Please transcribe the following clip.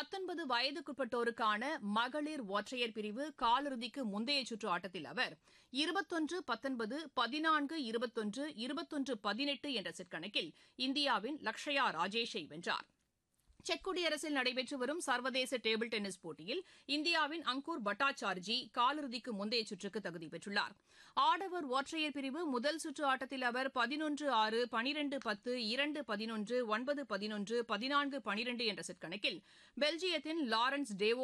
19 வயதுக்குட்பட்டோருக்கான மகளிர் ஒற்றையர் பிரிவு காலிறுதிக்கு முந்தைய சுற்று ஆட்டத்தில் அவர் 21-19, 14-21, 21-18 என்ற செட் கணக்கில் இந்தியாவின் லக்ஷயா ராஜேஷை வென்றார். செக் குடியரசில் நடைபெற்று வரும் சர்வதேச டேபிள் டென்னிஸ் போட்டியில் இந்தியாவின் அங்கூர் பட்டாச்சார்ஜி காலிறுதிக்கு முந்தைய சுற்றுக்கு தகுதி பெற்றுள்ளார். ஆடவர் ஒற்றையர் பிரிவு முதல் சுற்று ஆட்டத்தில் அவர் 11-6, 12-10, 2-11, 9-11, 14-12 என்ற செட் கணக்கில் பெல்ஜியத்தின் லாரன்ஸ் டேவோ